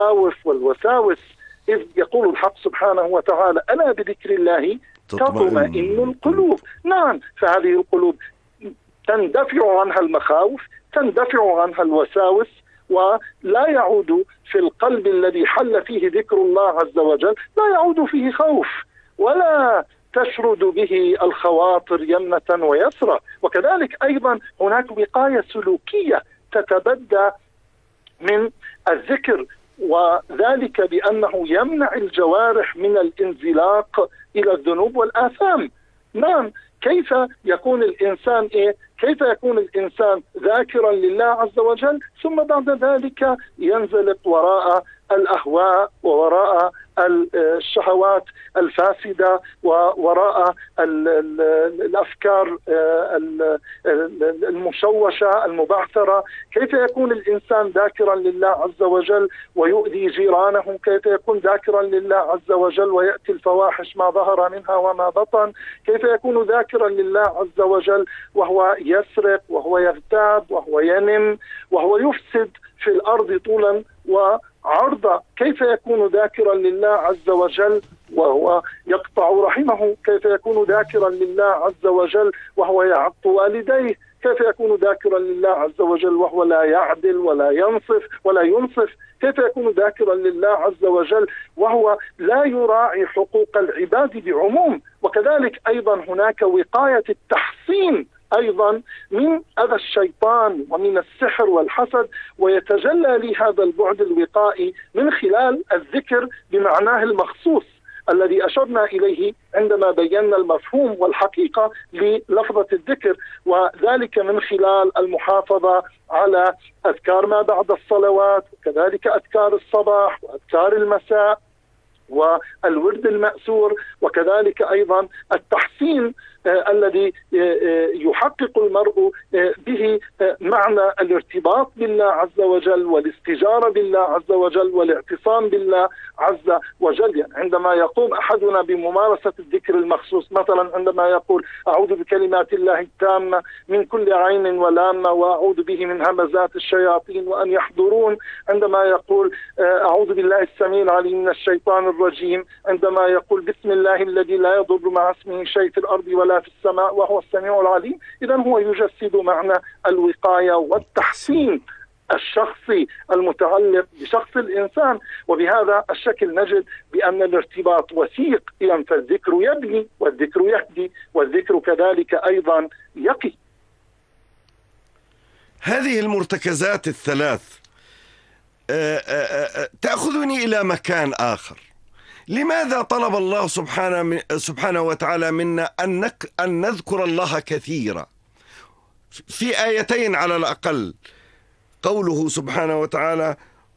والوساوس، إذ يقول الحق سبحانه وتعالى: ألا بذكر الله تطمئن القلوب. نعم، فهذه القلوب تندفع عنها المخاوف، تندفع عنها الوساوس، ولا يعود في القلب الذي حل فيه ذكر الله عز وجل، لا يعود فيه خوف، ولا تشرد به الخواطر يمنة ويسرى. وكذلك أيضا هناك وقاية سلوكية تتبدى من الذكر، وذلك بأنه يمنع الجوارح من الانزلاق إلى الذنوب والآثام. نعم، كيف يكون الإنسان ذاكرا لله عز وجل ثم بعد ذلك ينزلق وراء الأهواء ووراء الشهوات الفاسدة ووراء الأفكار المشوشة المبعثرة؟ كيف يكون الإنسان ذاكرا لله عز وجل ويؤذي جيرانه؟ كيف يكون ذاكرا لله عز وجل ويأتي الفواحش ما ظهر منها وما بطن؟ كيف يكون ذاكرا لله عز وجل وهو يسرق وهو يغتاب وهو ينم وهو يفسد في الأرض طولا وعرضا؟ كيف يكون ذاكرا لله عز وجل وهو يقطع رحمه؟ كيف يكون ذاكرا لله عز وجل وهو يعق والديه؟ كيف يكون ذاكرا لله عز وجل وهو لا يعدل ولا ينصف؟ كيف يكون ذاكرا لله عز وجل وهو لا يراعي حقوق العباد بعموم؟ وكذلك أيضا هناك وقاية التحصين أيضا من أذى الشيطان ومن السحر والحسد، ويتجلى لي هذا البعد الوقائي من خلال الذكر بمعناه المخصوص الذي أشرنا إليه عندما بينا المفهوم والحقيقة للفظة الذكر، وذلك من خلال المحافظة على أذكار ما بعد الصلوات، وكذلك أذكار الصباح وأذكار المساء والورد المأثور، وكذلك أيضا التحسين الذي يحقق المرء به معنى الارتباط بالله عز وجل والاستجارة بالله عز وجل والاعتصام بالله عز وجل. يعني عندما يقوم أحدنا بممارسة الذكر المخصوص، مثلا عندما يقول: أعوذ بكلمات الله التامة من كل عين ولامة وأعوذ به من همزات الشياطين وأن يحضرون، عندما يقول: أعوذ بالله السميع العليم من الشيطان الرجيم، عندما يقول: بسم الله الذي لا يضر مع اسمه شيء في الأرض ولا في السماء وهو السميع العليم. إذن هو يجسد معنى الوقاية والتحسين الشخصي المتعلق بشخص الإنسان، وبهذا الشكل نجد بأن الارتباط وثيق. إذن فالذكر يبني والذكر يهدي والذكر كذلك أيضا يقي. هذه المرتكزات الثلاث تأخذني إلى مكان آخر. لماذا طلب الله سبحانه وتعالى منا أن نذكر الله كثيرا؟ في آيتين على الأقل، قوله سبحانه وتعالى: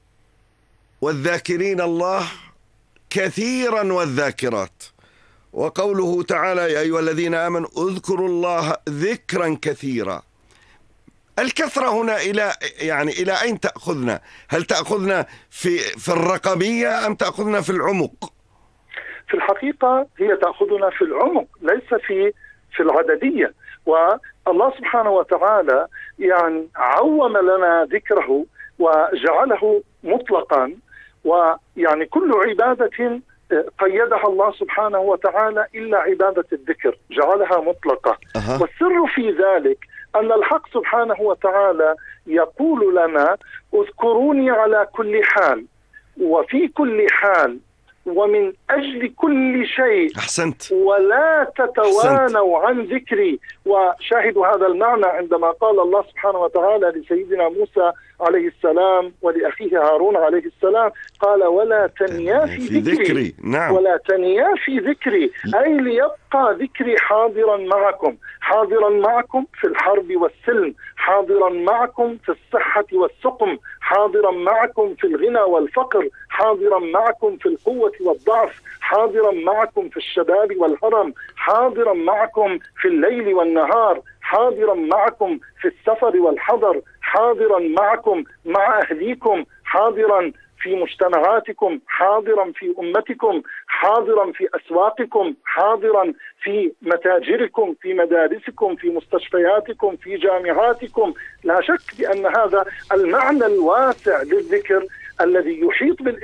والذاكرين الله كثيرا والذاكرات، وقوله تعالى: يا أيها الذين آمنوا اذكروا الله ذكرا كثيرا. الكثرة هنا إلى أين تأخذنا؟ هل تأخذنا في الرقمية أم تأخذنا في العمق؟ في الحقيقة هي تأخذنا في العمق، ليس في العددية. والله سبحانه وتعالى يعني عوم لنا ذكره وجعله مطلقا، ويعني كل عبادة قيدها الله سبحانه وتعالى إلا عبادة الذكر جعلها مطلقة. والسر في ذلك أن الحق سبحانه وتعالى يقول لنا: اذكروني على كل حال وفي كل حال ومن أجل كل شيء. أحسنت. ولا تتوانوا عن ذكري. وشاهد هذا المعنى عندما قال الله سبحانه وتعالى لسيدنا موسى عليه السلام ولأخيه هارون عليه السلام، قال: ولا تنيا في ذكري. نعم. ولا تنيا في ذكري، أي ليبقى ذكري حاضرا معكم، حاضرا معكم في الحرب والسلم، حاضرا معكم في الصحة والسقم، حاضرا معكم في الغنى والفقر، حاضرا معكم في القوة والضعف، حاضرا معكم في الشباب والهرم، حاضرا معكم في الليل والنهار، حاضرا معكم في السفر والحضر، حاضرا معكم مع أهليكم، حاضرا في مجتمعاتكم، حاضرا في أمتكم، حاضرا في أسواقكم، حاضرا في متاجركم، في مدارسكم، في مستشفياتكم، في جامعاتكم. لا شك بأن هذا المعنى الواسع للذكر الذي يحيط